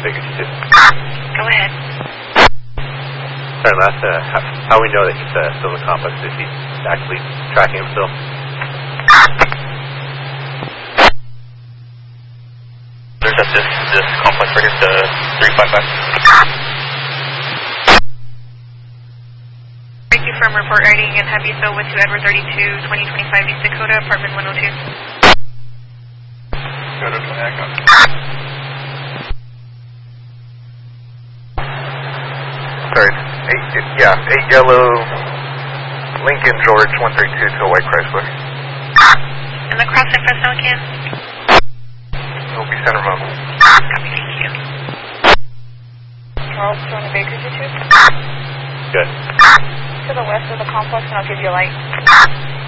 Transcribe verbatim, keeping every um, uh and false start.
Baker two two. Go ahead. Sorry, last, uh, how, how we know that he's uh, still in the complex? Is he actually tracking him still? There's at this, this complex right here, the three five five. Thank you from report writing and heavy fill with two Edward thirty-two, twenty twenty-five East Dakota, apartment one oh two. Dakota twenty, I got it. Sorry, eight, yeah, eight yellow Lincoln George one three two to a white Chrysler. And the cross in Fresno again? It'll be Center Mobile. Copy, thank you. Charles, Tony Baker two two. Good. To the west of the complex, and I'll give you a light.